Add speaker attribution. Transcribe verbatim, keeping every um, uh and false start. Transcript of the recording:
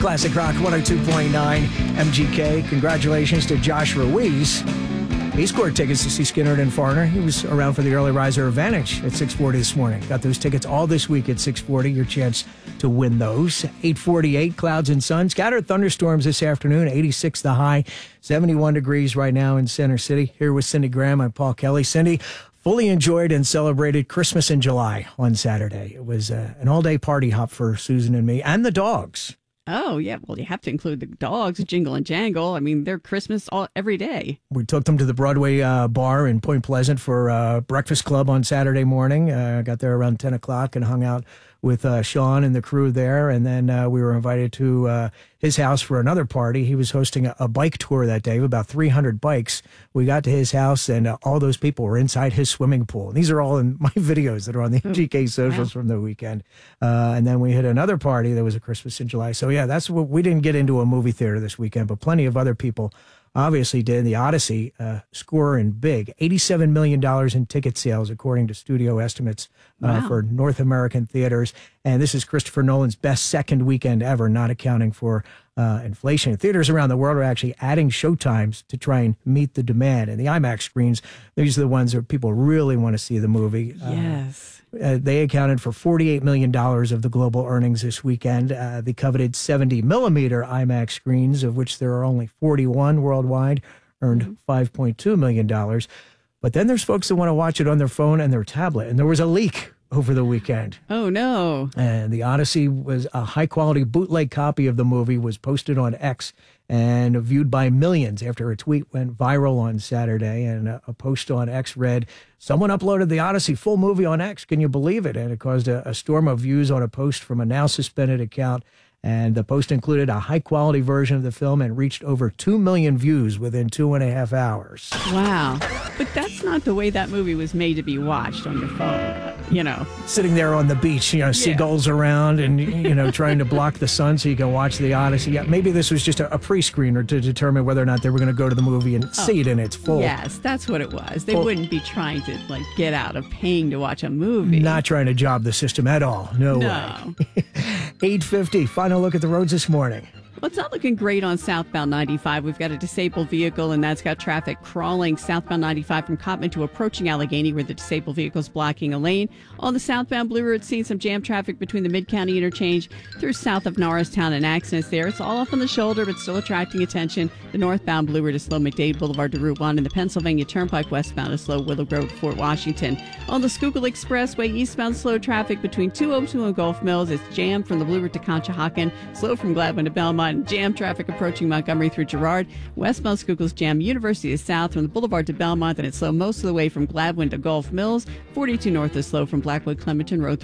Speaker 1: Classic Rock one oh two point nine M G K. Congratulations to Josh Ruiz. He scored tickets to see Skynyrd and Foreigner. He was around for the early riser advantage at six forty this morning. Got those tickets all this week at six forty. Your chance to win those. eight forty-eight, clouds and sun. Scattered thunderstorms this afternoon. eighty-six the high. seventy-one degrees right now in Center City. Here with Cindy Graham. I'm Paul Kelly. Cindy, fully enjoyed and celebrated Christmas in July on Saturday. It was uh, an all-day party hop for Susan and me and the dogs.
Speaker 2: Oh, yeah. Well, you have to include the dogs, Jingle and Jangle. I mean, they're Christmas all every day.
Speaker 1: We took them to the Broadway uh, bar in Point Pleasant for uh, breakfast club on Saturday morning. I uh, got there around ten o'clock and hung out with uh, Sean and the crew there. And then uh, we were invited to uh, his house for another party. He was hosting a, a bike tour that day of about three hundred bikes. We got to his house and uh, all those people were inside his swimming pool. And these are all in my videos that are on the M G K socials wow. from the weekend. Uh, and then we hit another party. There was a Christmas in July. So yeah, that's what we didn't get into a movie theater this weekend, but plenty of other people obviously did. The Odyssey uh, scoring big, eighty-seven million dollars in ticket sales, according to studio estimates uh,
Speaker 2: wow.
Speaker 1: for North American theaters. And this is Christopher Nolan's best second weekend ever, not accounting for uh, inflation. Theaters around the world are actually adding showtimes to try and meet the demand. And the IMAX screens, these are the ones that people really want to see the movie.
Speaker 2: Yes.
Speaker 1: Uh, Uh, they accounted for forty-eight million dollars of the global earnings this weekend. Uh, the coveted seventy millimeter IMAX screens, of which there are only forty-one worldwide, earned mm-hmm. five point two million dollars. But then there's folks that want to watch it on their phone and their tablet. And there was a leak over the weekend.
Speaker 2: Oh, no.
Speaker 1: And the Odyssey was a high-quality bootleg copy of the movie, was posted on X and viewed by millions after a tweet went viral on Saturday. And a, a post on X read, "Someone uploaded the Odyssey full movie on X. Can you believe it?" And it caused a, a storm of views on a post from a now suspended account. And the post included a high-quality version of the film and reached over two million views within two and a half hours.
Speaker 2: Wow. But that's not the way that movie was made to be watched on your phone, you know.
Speaker 1: Sitting there on the beach, you know, seagulls yeah. around and, you know, trying to block the sun so you can watch the Odyssey. Yeah, maybe this was just a, a pre-screener to determine whether or not they were going to go to the movie and oh, see it in its full.
Speaker 2: Yes, that's what it was. They
Speaker 1: full,
Speaker 2: wouldn't be trying to, like, get out of paying to watch a movie.
Speaker 1: Not trying to job the system at all. No,
Speaker 2: no.
Speaker 1: way. eight fifty, final look at the roads this morning.
Speaker 2: Well, it's not looking great on southbound ninety-five. We've got a disabled vehicle, and that's got traffic crawling southbound ninety-five from Cottman to approaching Allegheny, where the disabled vehicle is blocking a lane. On the southbound Blue Road, seeing some jam traffic between the Mid-County interchange through south of Norristown and accidents there. It's all off on the shoulder, but still attracting attention. The northbound Blue Road is slow McDade Boulevard to Route one, and the Pennsylvania Turnpike westbound is slow Willow Grove to Fort Washington. On the Schuylkill Expressway, eastbound slow traffic between two oh two and Gulf Mills. It's jammed from the Blue Road to Conshohocken, slow from Gladwin to Belmont, and jam traffic approaching Montgomery through Girard. Westbound Schuylkill's jam University is south from the Boulevard to Belmont, and it's slow most of the way from Gladwin to Gulf Mills. forty-two north is slow from Blackwood Clementon Road